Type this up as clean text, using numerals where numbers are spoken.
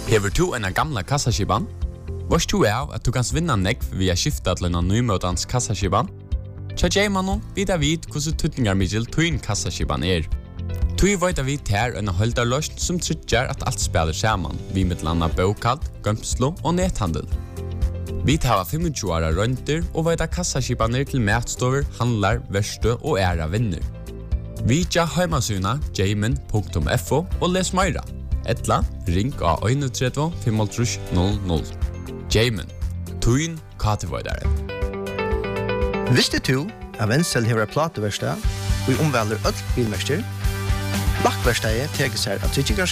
Hever du en gamla kassaskipan? Varst du av at du kan vinna nekv via skifta til en nymøtans kassaskipan? Tja J-mannen vid hvordan tutningarmiddel tuin kassaskipan Tui veit vi ter en holdarløsn som tryggjar at alt spiller saman, vi med landa bokald, gømslo og nethandel. Vi tar 25 åra rønter og veit kassaskipaner til matstover, handlar, verstø og æra vinner. Vi tja heimasuna jamin.fo og les meira. Etla, ring av 31 500. Jamin, tuin katevoidare. Visste du at Wenzel hever plateverstad og omvelder öll bilmester? Lakkverstadet teker seg av